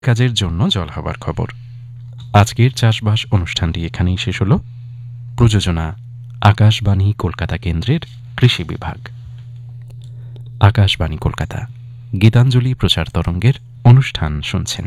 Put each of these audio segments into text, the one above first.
কাজের জন্য জল হবার খবর। আজকের চাষবাস অনুষ্ঠানটি এখানেই শেষ হল। প্রযোজনা আকাশবাণী কলকাতা কেন্দ্রের কৃষি বিভাগ। আকাশবাণী কলকাতা গীতাঞ্জলি প্রচার তরঙ্গের অনুষ্ঠান শুনছেন।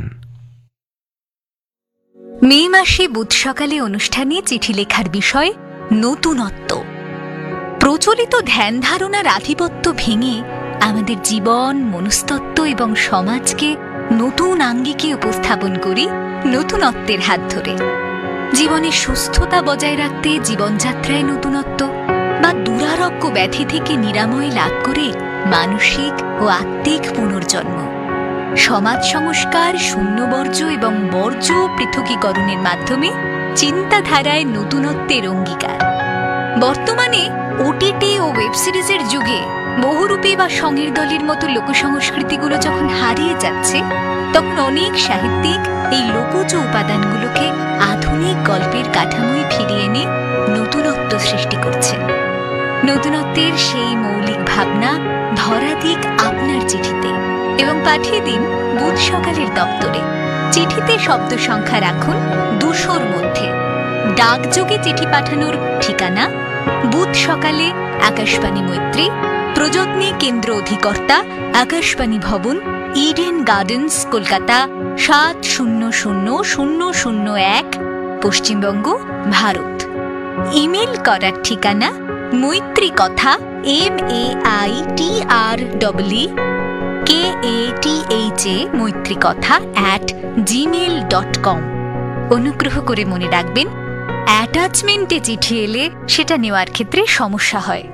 মে মাসে বুধ সকালে অনুষ্ঠানে চিঠি লেখার বিষয় নতুনত্ব। প্রচলিত ধ্যান ধারণার আধিপত্য ভেঙে আমাদের জীবন, মনস্তত্ত্ব এবং সমাজকে নতুন আঙ্গিকে উপস্থাপন করি নতুনত্বের হাত ধরে। জীবনে সুস্থতা বজায় রাখতে জীবনযাত্রায় নতুনত্ব বা দুরারোগ্য ব্যাধি থেকে নিরাময় লাভ করে মানসিক ও আত্মিক পুনর্জন্ম। সমাজ সংস্কার, শূন্যবর্জ্য এবং বর্জ্য পৃথকীকরণের মাধ্যমে চিন্তাধারায় নতুনত্বের অঙ্গীকার। বর্তমানে ওটিটি ও ওয়েব সিরিজের যুগে বহুরূপী বা সঙ্গীর দলের মতো লোকসংস্কৃতিগুলো যখন হারিয়ে যাচ্ছে, তখন অনেক সাহিত্যিক এই লোকজ উপাদানগুলোকে আধুনিক গল্পের কাঠামোয় ফিরিয়ে এনে নতুনত্ব সৃষ্টি করছেন। নতুনত্বের সেই মৌলিক ভাবনা ধরা দিক আপনার চিঠিতে এবং পাঠিয়ে দিন বুধ সকালের দপ্তরে। চিঠিতে শব্দ সংখ্যা রাখুন 200-র মধ্যে। ডাকযোগে চিঠি পাঠানোর ঠিকানা বুধ সকালে, আকাশবাণী মৈত্রী, প্রযত্নে কেন্দ্র অধিকর্তা, আকাশবাণী ভবন, Eden gardens, Kolkata 700001, Paschimbanga, Bharat. Email করার ঠিকানা মৈত্রীকথা MAITREEKATHA মৈত্রীকথা @gmail.com। অনুগ্রহ করে মনে রাখবেন, অ্যাটাচমেন্টে চিঠি এলে সেটা নেওয়ার ক্ষেত্রে সমস্যা হয়।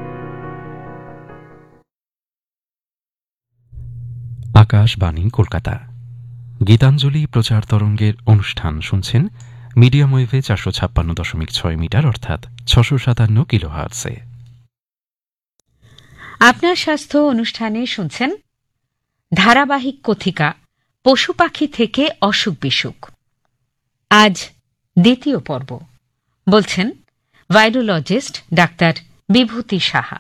আকাশবাণী কলকাতা গীতাঞ্জলি প্রচার তরঙ্গের অনুষ্ঠান শুনছেন মিডিয়াম ওয়েভে 456.6 মিটার অর্থাৎ 657 কিলোহার্টজে। আপনার স্বাস্থ্য অনুষ্ঠানে শুনছেন ধারাবাহিক কথিকা পশু পাখি থেকে অসুখ বিসুখ। আজ দ্বিতীয় পর্ব। বলছেন ভাইরোলজিস্ট ডাক্তার বিভূতি সাহা।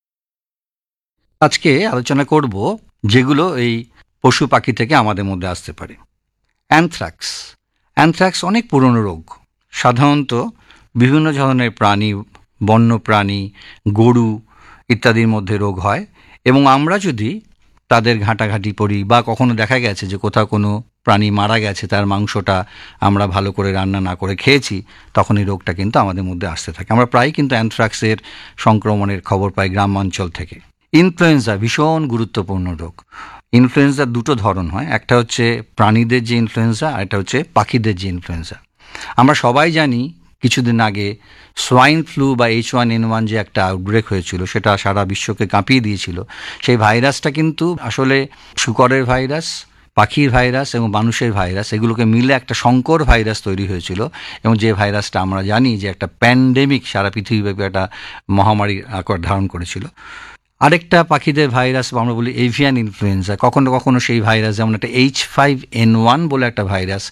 আজকে আলোচনা করব যেগুলো এই পশু পাখি থেকে আমাদের মধ্যে আসতে পারে। অ্যানথ্রাক্স। অ্যানথ্রাক্স অনেক পুরনো রোগ। সাধারণত বিভিন্ন ধরনের প্রাণী, বন্য প্রাণী, গরু ইত্যাদির মধ্যে রোগ হয় এবং আমরা যদি তাদের ঘাঁটাঘাঁটি করি বা কখনো দেখা গেছে যে কোথাও কোনো প্রাণী মারা গেছে, তার মাংসটা আমরা ভালো করে রান্না না করে খেয়েছি, তখন এই রোগটা কিন্তু আমাদের মধ্যে আসতে থাকে। আমরা প্রায় কিন্তু অ্যানথ্রাক্সের সংক্রমণের খবর পাই গ্রামাঞ্চল থেকে। ইনফ্লুয়েঞ্জা ভীষণ গুরুত্বপূর্ণ রোগ। ইনফ্লুয়েঞ্জার দুটো ধরন হয়, একটা হচ্ছে প্রাণীদের যে ইনফ্লুয়েঞ্জা আর একটা হচ্ছে পাখিদের যে ইনফ্লুয়েঞ্জা। আমরা সবাই জানি কিছুদিন আগে সোয়াইন ফ্লু বা H1N1 যে একটা আউটব্রেক হয়েছিল, সেটা সারা বিশ্বকে কাঁপিয়ে দিয়েছিল। সেই ভাইরাসটা কিন্তু আসলে শূকরের ভাইরাস, পাখির ভাইরাস এবং মানুষের ভাইরাস, এগুলোকে মিলে একটা সংকর ভাইরাস তৈরি হয়েছিল এবং যে ভাইরাসটা আমরা জানি যে একটা প্যান্ডেমিক, সারা পৃথিবীব্যাপী একটা মহামারী আকার ধারণ করেছিল। আরেকটা পাখিদের ভাইরাস আমরা বলি এভিয়ান ইনফ্লুয়েঞ্জা। কখনো কখনো সেই ভাইরাস, যেমন একটা H5N1 বলে একটা ভাইরাস,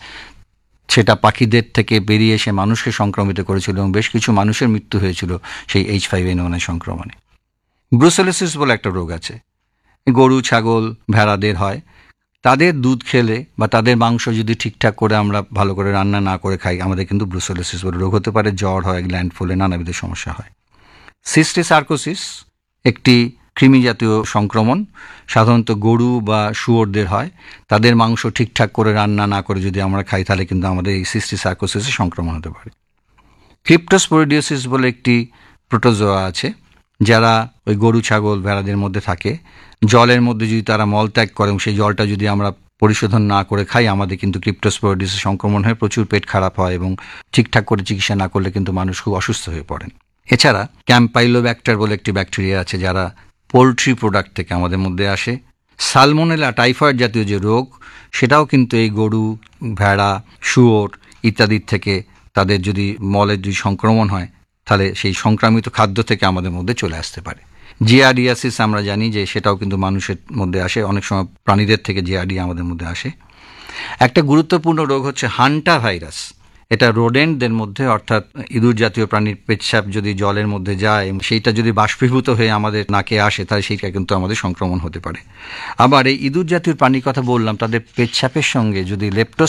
সেটা পাখিদের থেকে বেরিয়ে এসে মানুষকে সংক্রমিত করেছিল এবং বেশ কিছু মানুষের মৃত্যু হয়েছিল সেই H5N1 এর সংক্রমণে। ব্রুসেলোসিস বলে একটা রোগ আছে, গরু, ছাগল, ভেড়াদের হয়। তাদের দুধ খেলে বা তাদের মাংস যদি ঠিকঠাক করে আমরা ভালো করে রান্না না করে খাই, আমাদের কিন্তু ব্রুসেলোসিস বলে রোগ হতে পারে। জ্বর হয়, গ্ল্যান্ড ফুলে, নানাবিধ সমস্যা হয়। সিস্টিসার্কোসিস একটি কৃমি জাতীয় সংক্রমণ, সাধারণত গরু বা শুয়োরদের হয়। তাদের মাংস ঠিকঠাক করে রান্না না করে যদি আমরা খাই, তাহলে কিন্তু আমাদের এই সিস্টিসার্কোসিসের সংক্রমণ হতে পারে। ক্রিপ্টোস্পোরিডিওসিস বলে একটি প্রোটোজোয়া আছে, যারা ওই গরু, ছাগল, ভেড়াদের মধ্যে থাকে। জলের মধ্যে যদি তারা মলত্যাগ করে এবং সেই জলটা যদি আমরা পরিশোধন না করে খাই, আমাদের কিন্তু ক্রিপ্টোস্পোরিডিওসিস সংক্রমণ হয়, প্রচুর পেট খারাপ হয় এবং ঠিকঠাক করে চিকিৎসা না করলে কিন্তু মানুষ খুব অসুস্থ হয়ে পড়েন। এছাড়া ক্যাম্পাইলোব্যাক্টার বলে একটি ব্যাকটেরিয়া আছে, যারা পোলট্রি প্রোডাক্ট থেকে আমাদের মধ্যে আসে। সালমোনেলা টাইফয়েড জাতীয় যে রোগ, সেটাও কিন্তু এই গরু, ভেড়া, শুয়োর ইত্যাদির থেকে তাদের যদি মলের যদি সংক্রমণ হয়, তাহলে সেই সংক্রামিত খাদ্য থেকে আমাদের মধ্যে চলে আসতে পারে। জিয়ারিয়াসিস আমরা জানি যে সেটাও কিন্তু মানুষের মধ্যে আসে, অনেক সময় প্রাণীদের থেকে জিয়ারিয়া আমাদের মধ্যে আসে। একটা গুরুত্বপূর্ণ রোগ হচ্ছে হান্টা ভাইরাস। এটা রোডেন্টদের মধ্যে, অর্থাৎ ইঁদুর জাতীয় প্রাণীর পেচ্ছাপ যদি জলের মধ্যে যায় এবং সেইটা যদি বাষ্পীভূত হয়ে আমাদের নাকে আসে, তাহলে সেইটা কিন্তু আমাদের সংক্রমণ হতে পারে। আবার এই ইঁদুর জাতীয় প্রাণীর কথা বললাম, তাদের পেচ্ছাপের সঙ্গে যদি